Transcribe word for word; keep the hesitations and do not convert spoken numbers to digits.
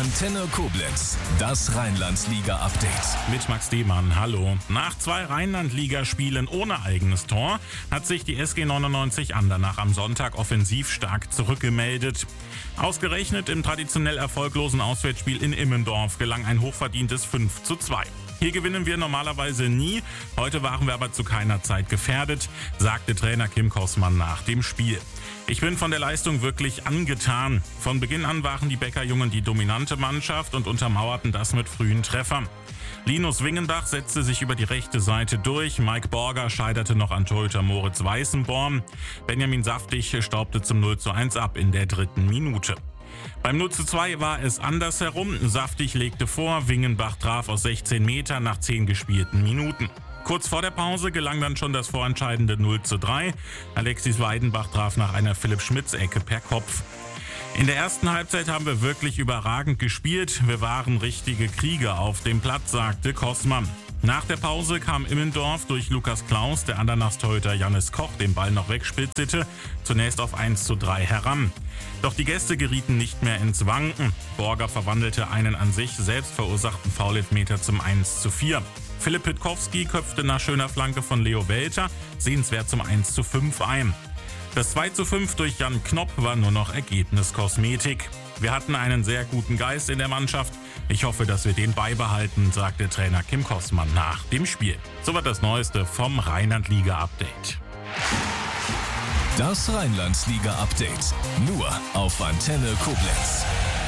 Antenne Koblenz, das Rheinland-Liga-Update. Mit Max Demann, hallo. Nach zwei Rheinland-Ligaspielen ohne eigenes Tor hat sich die S G neunundneunzig Andernach am Sonntag offensiv stark zurückgemeldet. Ausgerechnet im traditionell erfolglosen Auswärtsspiel in Immendorf gelang ein hochverdientes fünf zu zwei. Hier gewinnen wir normalerweise nie, heute waren wir aber zu keiner Zeit gefährdet, sagte Trainer Kim Kossmann nach dem Spiel. Ich bin von der Leistung wirklich angetan. Von Beginn an waren die Bäckerjungen die dominante Mannschaft und untermauerten das mit frühen Treffern. Linus Wingenbach setzte sich über die rechte Seite durch, Mike Borger scheiterte noch an Torhüter Moritz Weißenborn. Benjamin Saftig staubte zum null zu eins ab in der dritten Minute. Beim null zu zwei war es andersherum. Saftig legte vor, Wingenbach traf aus sechzehn Metern nach zehn gespielten Minuten. Kurz vor der Pause gelang dann schon das vorentscheidende null zu drei. Alexis Weidenbach traf nach einer Philipp-Schmitz-Ecke per Kopf. In der ersten Halbzeit haben wir wirklich überragend gespielt. Wir waren richtige Krieger auf dem Platz, sagte Kossmann. Nach der Pause kam Immendorf durch Lukas Klaus, der Andernachs-Torhüter Jannis Koch den Ball noch wegspitzelte, zunächst auf eins zu drei heran. Doch die Gäste gerieten nicht mehr ins Wanken. Borger verwandelte einen an sich selbst verursachten Foulelfmeter zum eins zu vier. Philipp Pitkowski köpfte nach schöner Flanke von Leo Welter sehenswert zum eins zu fünf ein. Das zwei zu fünf durch Jan Knopp war nur noch Ergebniskosmetik. Wir hatten einen sehr guten Geist in der Mannschaft. Ich hoffe, dass wir den beibehalten, sagte Trainer Kim Kossmann nach dem Spiel. Soweit das Neueste vom Rheinland-Liga-Update. Das Rheinland-Liga-Update nur auf Antenne Koblenz.